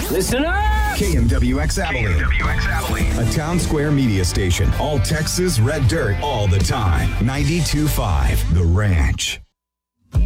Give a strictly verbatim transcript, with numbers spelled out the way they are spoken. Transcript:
Listen up! K M W X Abilene. K M W X Abilene. A Town Square media station. All Texas, red dirt, all the time. ninety-two point five The Ranch.